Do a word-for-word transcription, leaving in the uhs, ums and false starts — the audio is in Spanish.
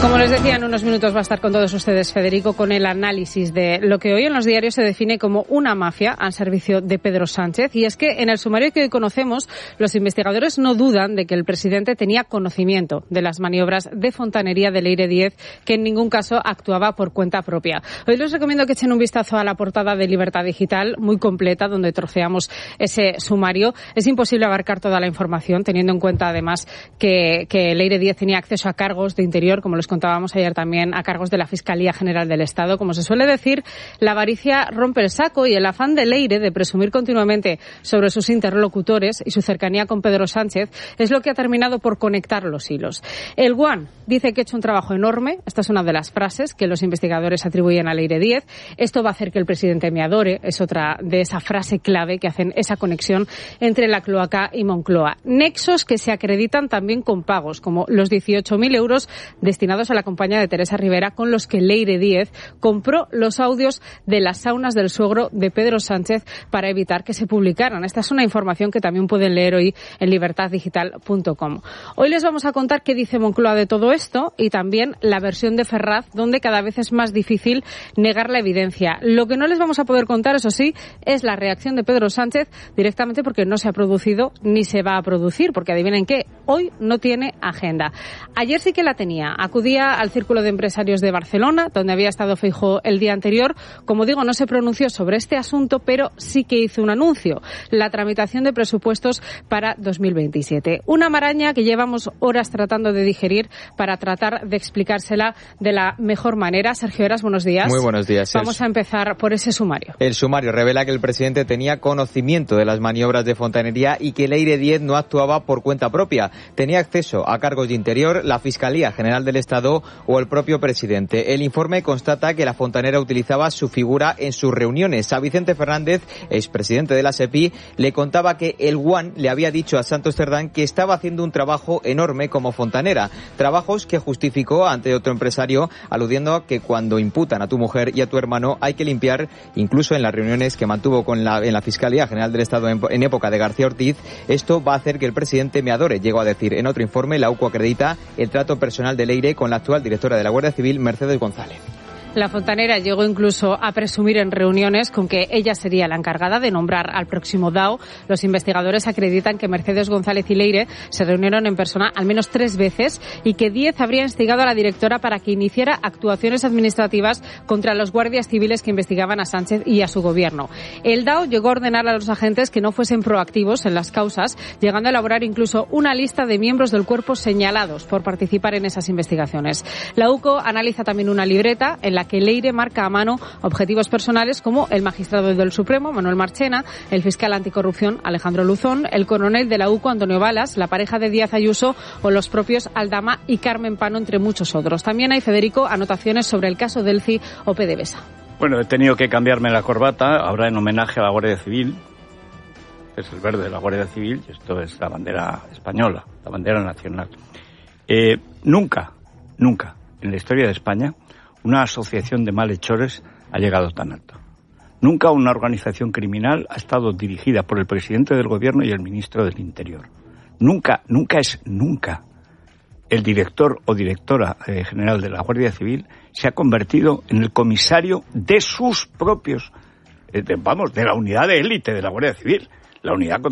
Como les decía, en unos minutos va a estar con todos ustedes Federico con el análisis de lo que hoy en los diarios se define como una mafia al servicio de Pedro Sánchez. Y es que en el sumario que hoy conocemos, los investigadores no dudan de que el presidente tenía conocimiento de las maniobras de fontanería de Leire Díez, que en ningún caso actuaba por cuenta propia. Hoy les recomiendo que echen un vistazo a la portada de Libertad Digital, muy completa, donde troceamos ese sumario. Es imposible abarcar toda la información, teniendo en cuenta además que, que Leire Díez tenía acceso a cargos de interior, como les contábamos ayer también, a cargos de la Fiscalía General del Estado. Como se suele decir, la avaricia rompe el saco y el afán de Leire de presumir continuamente sobre sus interlocutores y su cercanía con Pedro Sánchez es lo que ha terminado por conectar los hilos. El One dice que ha hecho un trabajo enorme. Esta es una de las frases que los investigadores atribuyen a Leire Díez. Esto va a hacer que el presidente me adore. Es otra de esa frase clave que hacen esa conexión entre la cloaca y Moncloa. Nexos que se acreditan también con pagos, como los dieciocho mil euros destinados a la compañía de Teresa Rivera, con los que Leire Díez compró los audios de las saunas del suegro de Pedro Sánchez para evitar que se publicaran. Esta es una información que también pueden leer hoy en libertad digital punto com. Hoy les vamos a contar qué dice Moncloa de todo esto y también la versión de Ferraz, donde cada vez es más difícil negar la evidencia. Lo que no les vamos a poder contar, eso sí, es la reacción de Pedro Sánchez, directamente porque no se ha producido ni se va a producir, porque adivinen qué, hoy no tiene agenda. Ayer sí que la tenía. Acudía al Círculo de Empresarios de Barcelona, donde había estado Feijóo el día anterior. Como digo, no se pronunció sobre este asunto, pero sí que hizo un anuncio: la tramitación de presupuestos para dos mil veintisiete. Una maraña que llevamos horas tratando de digerir para tratar de explicársela de la mejor manera. Sergio Heras, buenos días. Muy buenos días. Vamos a empezar por ese sumario. El sumario revela que el presidente tenía conocimiento de las maniobras de fontanería y que Leire Díez no actuaba por cuenta propia. Tenía acceso a cargos de interior, la Fiscalía General del Estado o el propio presidente. El informe constata que la fontanera utilizaba su figura en sus reuniones. A Vicente Fernández, expresidente de la SEPI, le contaba que el One le había dicho a Santos Cerdán que estaba haciendo un trabajo enorme como fontanera. Trabajos que justificó ante otro empresario, aludiendo a que cuando imputan a tu mujer y a tu hermano hay que limpiar, incluso en las reuniones que mantuvo con la, en la Fiscalía General del Estado en, en época de García Ortiz. Esto va a hacer que el presidente me adore, llegó a decir. En otro informe, la U C O acredita el trato personal de Leire con la actual directora de la Guardia Civil, Mercedes González. La fontanera llegó incluso a presumir en reuniones con que ella sería la encargada de nombrar al próximo D A O. Los investigadores acreditan que Mercedes González y Leire se reunieron en persona al menos tres veces y que Díez habría instigado a la directora para que iniciara actuaciones administrativas contra los guardias civiles que investigaban a Sánchez y a su gobierno. El D A O llegó a ordenar a los agentes que no fuesen proactivos en las causas, llegando a elaborar incluso una lista de miembros del cuerpo señalados por participar en esas investigaciones. La U C O analiza también una libreta en la que Leire marca a mano objetivos personales como el magistrado del Supremo, Manuel Marchena, el fiscal anticorrupción, Alejandro Luzón, el coronel de la U C O, Antonio Balas, la pareja de Díaz Ayuso o los propios Aldama y Carmen Pano, entre muchos otros. También hay, Federico, anotaciones sobre el caso Delcy o PDVSA. Bueno, he tenido que cambiarme la corbata, ahora en homenaje a la Guardia Civil. Es el verde de la Guardia Civil y esto es la bandera española, la bandera nacional. Eh, nunca, nunca en la historia de España una asociación de malhechores ha llegado tan alto. Nunca una organización criminal ha estado dirigida por el presidente del gobierno y el ministro del Interior. Nunca, nunca es nunca. El director o directora eh, general de la Guardia Civil se ha convertido en el comisario de sus propios, eh, de, vamos, de la unidad de élite de la Guardia Civil, la unidad